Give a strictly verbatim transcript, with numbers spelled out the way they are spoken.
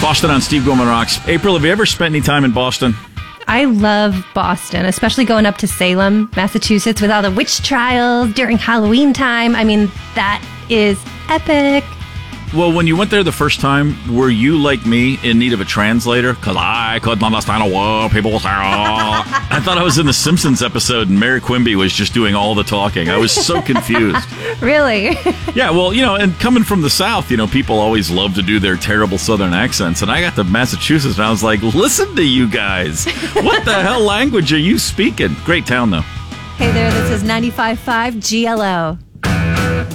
Boston on Steve Gorman Rocks. April, have you ever spent any time in Boston? I love Boston, especially going up to Salem, Massachusetts, with all the witch trials during Halloween time. I mean, that is epic. Well, when you went there the first time, were you like me in need of a translator? Because I couldn't understand a word people were saying. I thought I was in the Simpsons episode and Mary Quimby was just doing all the talking. I was so confused. Really? Yeah, well, you know, and coming from the South, you know, people always love to do their terrible Southern accents. And I got to Massachusetts and I was like, listen to you guys. What the hell language are you speaking? Great town, though. Hey there, this is ninety-five point five G L O.